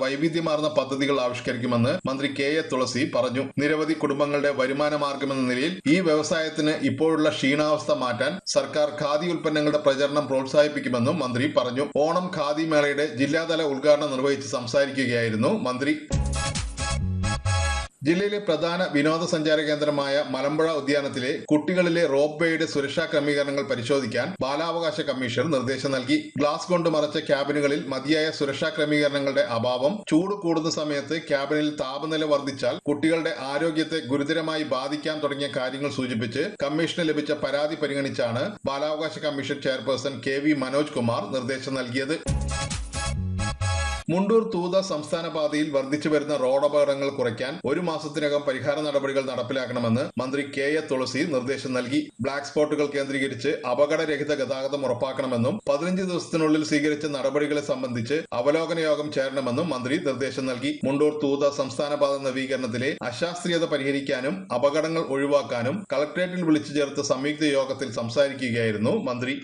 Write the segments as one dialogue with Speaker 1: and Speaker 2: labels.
Speaker 1: വൈവിധ്യമാർന്ന പദ്ധതികൾ ആവിഷ്കരിക്കുമെന്ന് മന്ത്രി കെ.എ. തുളസി പറഞ്ഞു. നിരവധി കുടുംബങ്ങളുടെ വരുമാന മാർഗമെന്ന നിലയിൽ ഈ വ്യവസായത്തിന് ഇപ്പോഴുള്ള ക്ഷീണാവസ്ഥ മാറ്റാൻ സർക്കാർ ഖാദി ഉൽപ്പന്നങ്ങളുടെ പ്രചരണം പ്രോത്സാഹിപ്പിക്കുമെന്നും മന്ത്രി പറഞ്ഞു. ഓണം ഖാദി മേളയുടെ ജില്ലാതല ഉദ്ഘാടനം നിർവഹിച്ച് സംസാരിക്കുകയായിരുന്നു മന്ത്രി. ജില്ലയിലെ പ്രധാന വിനോദസഞ്ചാര കേന്ദ്രമായ മലമ്പുഴ ഉദ്യാനത്തിലെ കുട്ടികളിലെ റോപ്പ് വേയുടെ സുരക്ഷാ ക്രമീകരണങ്ങൾ പരിശോധിക്കാൻ ബാലാവകാശ കമ്മീഷൻ നിർദ്ദേശം നൽകി. ഗ്ലാസ് കൊണ്ട് മറച്ച ക്യാബിനുകളിൽ മതിയായ സുരക്ഷാ ക്രമീകരണങ്ങളുടെ അഭാവം, ചൂട് കൂടുന്ന സമയത്ത് ക്യാബിനിൽ താപനില വർദ്ധിച്ചാൽ കുട്ടികളുടെ ആരോഗ്യത്തെ ഗുരുതരമായി ബാധിക്കാൻ തുടങ്ങിയ കാര്യങ്ങൾ സൂചിപ്പിച്ച് കമ്മീഷന് ലഭിച്ച പരാതി പരിഗണിച്ചാണ് ബാലാവകാശ കമ്മീഷൻ ചെയർപേഴ്സൺ കെ.വി. മനോജ് കുമാർ നിർദ്ദേശം നൽകിയത്. മുണ്ടൂർ തൂത സംസ്ഥാന പാതയിൽ വർദ്ധിച്ചു വരുന്ന റോഡപകടങ്ങൾ കുറയ്ക്കാൻ 1 മാസത്തിനകം പരിഹാര നടപടികൾ നടപ്പിലാക്കണമെന്ന് മന്ത്രി കെ.എ. തുളസി നിർദ്ദേശം നൽകി. ബ്ലാക്ക് സ്പോട്ടുകൾ കേന്ദ്രീകരിച്ച് അപകടരഹിത ഗതാഗതം ഉറപ്പാക്കണമെന്നും 15 ദിവസത്തിനുള്ളിൽ സ്വീകരിച്ച നടപടികളെ സംബന്ധിച്ച് അവലോകന യോഗം ചേരണമെന്നും മന്ത്രി നിർദ്ദേശം നൽകി. മുണ്ടൂർ തൂത സംസ്ഥാന പാത നവീകരണത്തിലെ അശാസ്ത്രീയത പരിഹരിക്കാനും അപകടങ്ങൾ ഒഴിവാക്കാനും കളക്ടറേറ്റിൽ വിളിച്ചു ചേർത്ത സംയുക്ത യോഗത്തിൽ സംസാരിക്കുകയായിരുന്നു മന്ത്രി.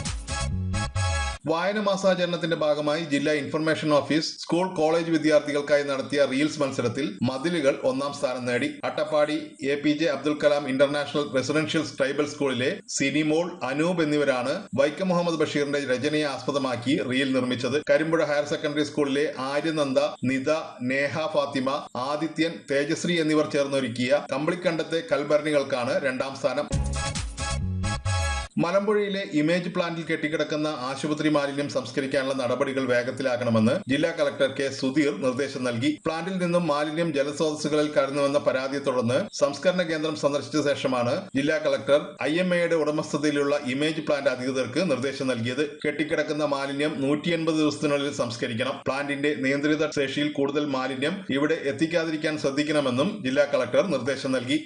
Speaker 1: വായന മാസാചരണത്തിന്റെ ഭാഗമായി ജില്ലാ ഇൻഫർമേഷൻ ഓഫീസ് സ്കൂൾ കോളേജ് വിദ്യാർത്ഥികൾക്കായി നടത്തിയ റീൽസ് മത്സരത്തിൽ മതിലുകൾ 1ാം സ്ഥാനം നേടി. Attappadi APJ Abdul Kalam international residential tribal സ്കൂളിലെ സിനിമോൾ, അനൂപ് എന്നിവരാണ് വൈക്കം മുഹമ്മദ് ബഷീറിന്റെ രചനയെ ആസ്പദമാക്കി റീൽ നിർമ്മിച്ചത്. കരിമ്പുഴ ഹയർ സെക്കൻഡറി സ്കൂളിലെ ആര്യനന്ദ, നിത, നേഹ ഫാത്തിമ, ആദിത്യൻ, തേജശ്രീ എന്നിവർ ചേർന്നൊരുക്കിയ കമ്പിളിക്കണ്ടത്തെ കൽഭരണികൾക്കാണ് 2ാം സ്ഥാനം. മലമ്പുഴയിലെ ഇമേജ് പ്ലാന്റിൽ കെട്ടിക്കിടക്കുന്ന ആശുപത്രി മാലിന്യം സംസ്കരിക്കാനുള്ള നടപടികൾ വേഗത്തിലാക്കണമെന്ന് ജില്ലാ കളക്ടർ കെ. സുധീർ നിർദ്ദേശം നൽകി. പ്ലാന്റിൽ നിന്നും മാലിന്യം ജലസ്രോതസ്സുകളിൽ കടന്നുവെന്ന പരാതിയെ തുടർന്ന് സംസ്കരണ കേന്ദ്രം സന്ദർശിച്ച ശേഷമാണ് ജില്ലാ കളക്ടർ IMAയുടെ ഉടമസ്ഥതയിലുള്ള ഇമേജ് പ്ലാന്റ് അധികൃതർക്ക് നിർദ്ദേശം നൽകിയത്. കെട്ടിക്കിടക്കുന്ന മാലിന്യം 180 ദിവസത്തിനുള്ളിൽ സംസ്കരിക്കണം. പ്ലാന്റിന്റെ നിയന്ത്രിത ശേഷിയിൽ കൂടുതൽ മാലിന്യം ഇവിടെ എത്തിക്കാതിരിക്കാൻ ശ്രദ്ധിക്കണമെന്നും ജില്ലാ കളക്ടർ നിർദ്ദേശം നൽകി.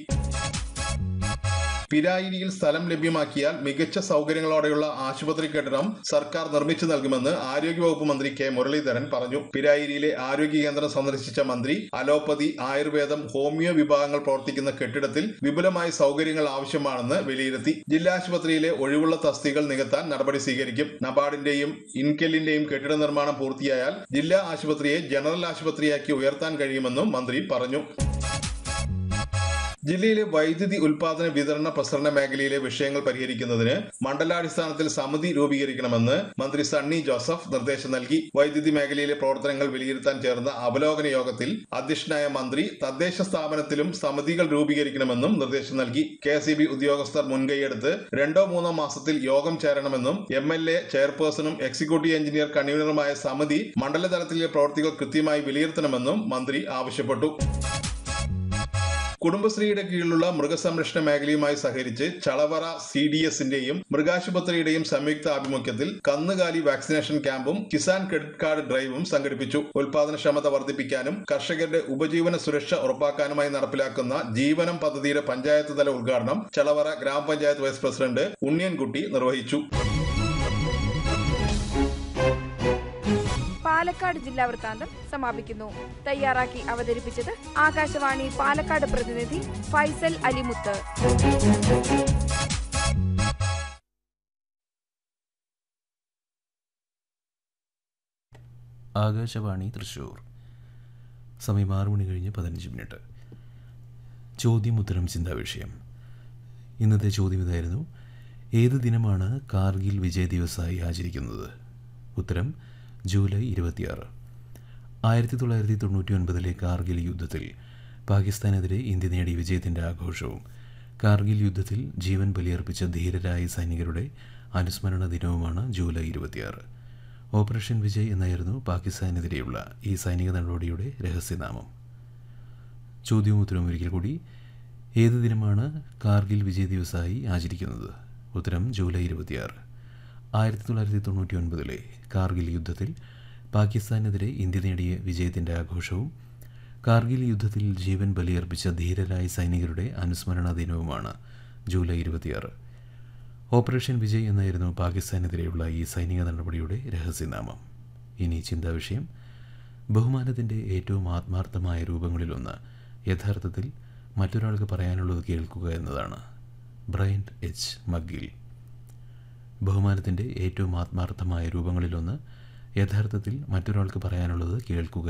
Speaker 1: പിരായിരിയിൽ സ്ഥലം ലഭ്യമാക്കിയാൽ മികച്ച സൗകര്യങ്ങളോടെയുള്ള ആശുപത്രി കെട്ടിടം സർക്കാർ നിർമ്മിച്ചു നൽകുമെന്ന് ആരോഗ്യവകുപ്പ് മന്ത്രി കെ. മുരളീധരൻ പറഞ്ഞു. പിരായിരിയിലെ ആരോഗ്യ കേന്ദ്രം സന്ദർശിച്ച മന്ത്രി അലോപ്പതി, ആയുർവേദം, ഹോമിയോ വിഭാഗങ്ങൾ പ്രവർത്തിക്കുന്ന കെട്ടിടത്തിൽ വിപുലമായ സൗകര്യങ്ങൾ ആവശ്യമാണെന്ന് വിലയിരുത്തി. ജില്ലാ ആശുപത്രിയിലെ ഒഴിവുള്ള തസ്തികകൾ നികത്താൻ നടപടി സ്വീകരിക്കും. നബാർഡിന്റെയും ഇൻകെല്ലിന്റെയും കെട്ടിട നിർമ്മാണം പൂർത്തിയായാൽ ജില്ലാ ആശുപത്രിയെ ജനറൽ ആശുപത്രിയാക്കി ഉയർത്താൻ കഴിയുമെന്നും മന്ത്രി പറഞ്ഞു. ജില്ലയിലെ വൈദ്യുതി ഉൽപാദന, വിതരണ, പ്രസരണ മേഖലയിലെ വിഷയങ്ങൾ പരിഹരിക്കുന്നതിന് മണ്ഡലാടിസ്ഥാനത്തിൽ സമിതി രൂപീകരിക്കണമെന്ന് മന്ത്രി സണ്ണി ജോസഫ് നിർദ്ദേശം നൽകി. വൈദ്യുതി മേഖലയിലെ പ്രവർത്തനങ്ങൾ വിലയിരുത്താൻ ചേർന്ന അവലോകന യോഗത്തിൽ അധ്യക്ഷനായ മന്ത്രി തദ്ദേശ സ്ഥാപനത്തിലും സമിതികൾ രൂപീകരിക്കണമെന്നും നിർദ്ദേശം നൽകി. KSEB ഉദ്യോഗസ്ഥർ മുൻകൈയെടുത്ത് 2-3 മാസത്തിൽ യോഗം ചേരണമെന്നും MLA ചെയർപേഴ്സണും എക്സിക്യൂട്ടീവ് എഞ്ചിനീയർ കൺവീനറുമായ സമിതി മണ്ഡലതലത്തിലെ പ്രവൃത്തികൾ കൃത്യമായി വിലയിരുത്തണമെന്നും മന്ത്രി ആവശ്യപ്പെട്ടു. കുടുംബശ്രീയുടെ കീഴിലുള്ള മൃഗസംരക്ഷണ മേഖലയുമായി സഹകരിച്ച് ചളവറ CDSന്റെയും മൃഗാശുപത്രിയുടെയും സംയുക്ത ആഭിമുഖ്യത്തിൽ കന്നുകാലി വാക്സിനേഷൻ ക്യാമ്പും കിസാൻ ക്രെഡിറ്റ് കാർഡ് ഡ്രൈവും സംഘടിപ്പിച്ചു. ഉൽപാദനക്ഷമത വർദ്ധിപ്പിക്കാനും കർഷകരുടെ ഉപജീവന സുരക്ഷ ഉറപ്പാക്കാനുമായി നടപ്പിലാക്കുന്ന ജീവനം പദ്ധതിയുടെ പഞ്ചായത്ത് തല ഉദ്ഘാടനം ചളവറ ഗ്രാമപഞ്ചായത്ത് വൈസ് പ്രസിഡന്റ് ഉണ്ണിയൻകുട്ടി നിർവഹിച്ചു.
Speaker 2: പാലക്കാട് ജില്ലാ വൃത്താന്തം സമാപിക്കുന്നു. തയ്യാറാക്കി അവതരിപ്പിച്ചത് ആകാശവാണി പാലക്കാട് പ്രതിനിധി ഫൈസൽ അലിമുത്ത്.
Speaker 3: ആകാശവാണി തൃശൂർ. സമയം 6 മണി കഴിഞ്ഞ് 15 മിനിറ്റ്. ചോദ്യം ഉത്തരം ചിന്താവിഷയം. ഇന്നത്തെ ചോദ്യം ഇതായിരുന്നു: ഏത് ദിനമാണ് കാർഗിൽ വിജയ് ദിവസായി ആചരിക്കുന്നത്? ഉത്തരം ജൂലൈ 26. 1999 കാർഗിൽ യുദ്ധത്തിൽ പാകിസ്ഥാനെതിരെ ഇന്ത്യ നേടിയ വിജയത്തിൻ്റെ ആഘോഷവും കാർഗിൽ യുദ്ധത്തിൽ ജീവൻ ബലിയർപ്പിച്ച ധീരരായ സൈനികരുടെ അനുസ്മരണ ദിനവുമാണ് ജൂലൈ 26. ഓപ്പറേഷൻ വിജയ് എന്നായിരുന്നു പാകിസ്ഥാനെതിരെയുള്ള ഈ സൈനിക നടപടിയുടെ രഹസ്യനാമം. ചോദ്യവും ഉത്തരവും ഒരിക്കൽ കൂടി: ഏത് ദിനമാണ് കാർഗിൽ വിജയ് ദിവസായി ആചരിക്കുന്നത്? ഉത്തരം ജൂലൈ 26. 1999 കാർഗിൽ യുദ്ധത്തിൽ പാകിസ്ഥാനെതിരെ ഇന്ത്യ നേടിയ വിജയത്തിൻ്റെ ആഘോഷവും കാർഗിൽ യുദ്ധത്തിൽ ജീവൻ ബലിയർപ്പിച്ച ധീരരായ സൈനികരുടെ അനുസ്മരണ ദിനവുമാണ് ജൂലൈ 26. ഓപ്പറേഷൻ വിജയ് എന്നായിരുന്നു പാകിസ്ഥാനെതിരെയുള്ള ഈ സൈനിക നടപടിയുടെ രഹസ്യനാമം. ഇനി ചിന്താവിഷയം: ബഹുമാനത്തിൻ്റെ ഏറ്റവും ആത്മാർത്ഥമായ രൂപങ്ങളിലൊന്ന് യഥാർത്ഥത്തിൽ മറ്റൊരാൾക്ക് പറയാനുള്ളത് കേൾക്കുക എന്നതാണ്. Bryant H. മഗ്ഗിൽ. ബഹുമാനത്തിൻ്റെ ഏറ്റവും ആത്മാർത്ഥമായ രൂപങ്ങളിലൊന്ന് യഥാർത്ഥത്തിൽ മറ്റൊരാൾക്ക് പറയാനുള്ളത് കേൾക്കുക